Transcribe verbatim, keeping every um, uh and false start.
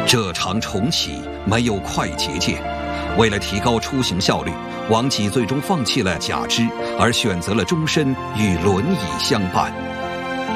这场重启没有快捷键，为了提高出行效率，王继最终放弃了假肢，而选择了终身与轮椅相伴。